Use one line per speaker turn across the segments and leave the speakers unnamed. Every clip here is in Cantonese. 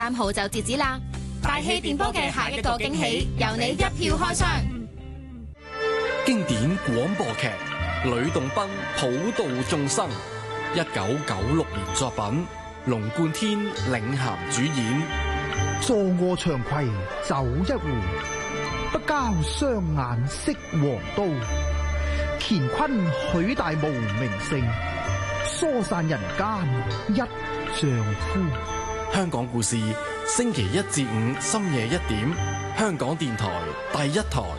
3號就截止啦！大氣電波嘅下一個驚喜，由你一票開箱。
經典廣播劇《呂洞賓普度眾生》，1996年作品，龍貫天領銜主演。
坐臥長葵酒一壺，不交雙眼色黃刀。乾坤許大無名姓，疏散人間一丈夫。
香港故事，星期1至5深夜1點，香港電台第一台。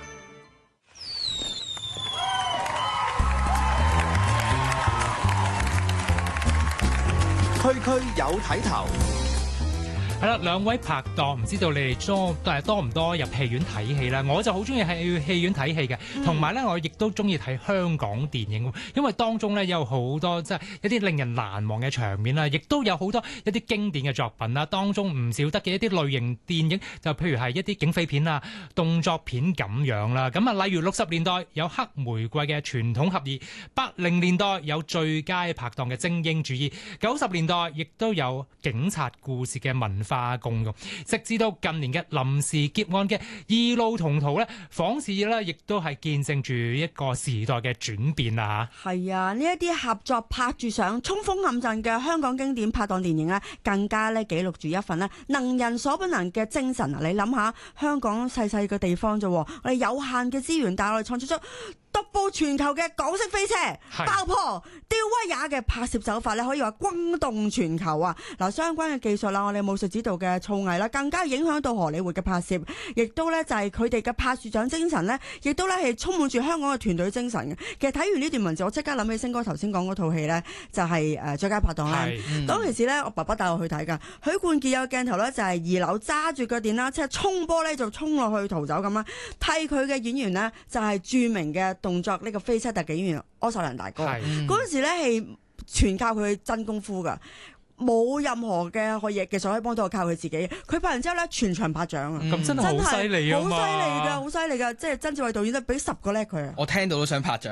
區區有睇頭。
係啦，兩位拍檔，唔知道你哋多唔多入戲院睇戲啦？我就好中意喺戲院睇戲嘅，同埋咧我亦都中意睇香港電影，因為當中咧有好多即係一啲令人難忘嘅場面啦，亦都有好多一啲經典嘅作品啦。當中唔少得嘅一啲類型電影，就譬如係一啲警匪片啊、動作片咁樣啦。咁啊，例如60年代有黑玫瑰嘅傳統合意，80年代有最佳拍檔嘅精英主義，90年代亦都有警察故事嘅文化共用，直至到近年嘅臨時劫案嘅異路同途咧，仿似咧亦都係見證住一個時代嘅轉變啊！
係啊，呢一啲合作拍住上衝鋒陷陣嘅香港經典拍檔電影咧，更加咧記錄住一份咧能人所不能嘅精神啊！你諗下，香港細細個地方啫，我哋有限嘅資源，但係我哋創造出獨步全球嘅港式飛車、爆破、吊威亞嘅拍攝手法咧，可以話轟動全球啊！嗱，相關嘅技術啦，我哋武術指導嘅造詣啦，更加影響到荷里活嘅拍攝，亦都咧就係佢哋嘅拍攝長精神咧，亦都咧係充滿住香港嘅團隊精神嘅。其實睇完呢段文字，我即刻諗起星哥頭先講嗰套戲咧，就係最佳拍檔啦。當其時咧，我爸爸帶我去睇㗎，許冠傑有個鏡頭咧就係2樓揸住個電單車衝波咧就衝落去逃走咁啦，替佢嘅演員呢，就係著名嘅動作呢個飛車特技演員柯受良大哥，嗰陣時咧係全靠佢真功夫㗎。冇任何嘅嘢技術可以幫到我，靠佢自己。佢拍完之後咧，全場拍掌啊！
咁真係好犀利啊！
好犀利㗎，好犀利㗎！即係曾志偉導演都俾10個叻佢啊！
我聽到都想拍掌。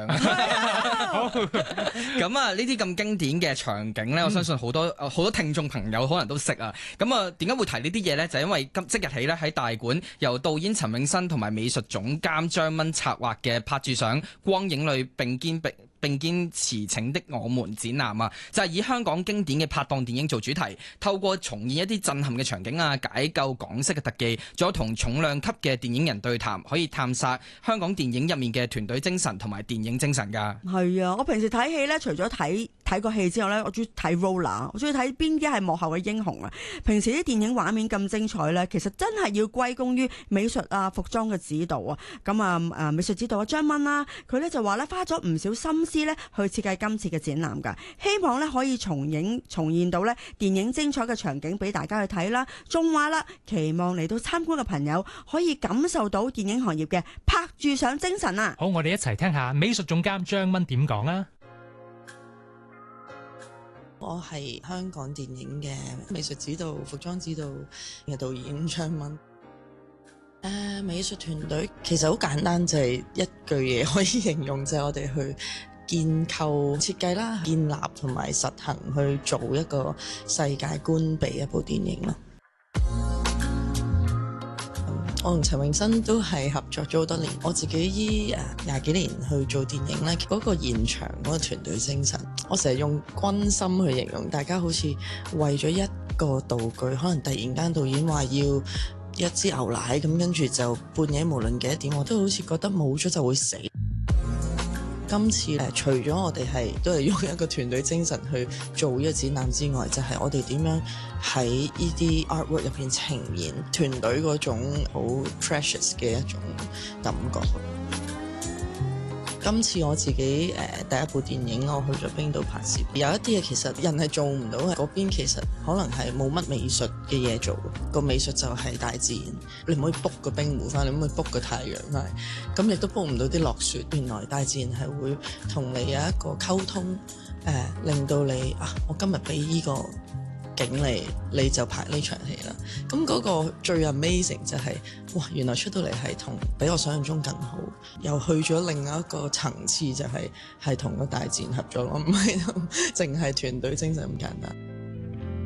咁啊，呢啲咁經典嘅場景咧，我相信好多聽眾朋友可能都識啊。咁啊，點解會提呢啲嘢咧？就因為即日起咧喺大館由導演陳永新同埋美術總監張蚊策劃嘅拍住上光影裏並肩馳騁的我們展覽啊，就係以香港經典嘅拍檔電影做主題，透過重現一啲震撼嘅場景啊、解構港式嘅特技，仲有同重量級嘅電影人對談，可以探索香港電影入面嘅團隊精神同埋電影精神㗎。係
啊，我平時睇戲咧，除咗睇個戲之後咧，我中意睇 roller， 我中意睇邊啲係幕後嘅英雄啊。平時啲電影畫面咁精彩咧，其實真係要歸功於美術啊、服裝嘅指導啊。咁啊，美術指導張蚊啦，佢咧就話咧花咗唔少心思咧去設計今次嘅展覽㗎，希望咧可以重現到咧電影精彩嘅場景俾大家去睇啦。仲話啦，期望嚟到參觀嘅朋友可以感受到電影行業嘅拍住上精神啊！
好，我哋一齊聽下美術總監張蚊點講啦。
我係香港電影嘅美術指導、服裝指導嘅導演張蚊。美術團隊其實好簡單，就係一句嘢可以形容，就係我哋去建構設計啦、建立同埋實行去做一個世界觀俾一部電影咯。我同陳永新都係合作咗好多年，我自己依20幾年去做電影咧，嗰個現場嗰個團隊精神，我成日用軍心去形容，大家好似為咗一個道具，可能突然間導演話要一支牛奶咁，跟住就半夜無論幾多點，我都好似覺得冇咗就會死。今次除咗我哋都係用一個團隊精神去做呢個展覽之外，就係我哋點樣喺呢啲 artwork 入邊呈現團隊嗰種好 precious 嘅一種感覺。今次我自己第一部電影，我去咗冰島拍攝，有一啲嘢其實人係做唔到嘅，嗰邊其實可能係冇乜美術嘅嘢做，個美術就係大自然，你唔可以 book 個冰湖翻，你唔可以 book 個太陽翻，咁亦都 book 唔到啲落雪。原來大自然係會同你有一個溝通，令到你我今日俾呢個景你就拍呢場戲啦。咁嗰個最 amazing 就係，哇！原來出到嚟係同比我想象中更好，又去咗另外一個層次，就係同個大自然合作咯，唔係淨係團隊精神咁簡單。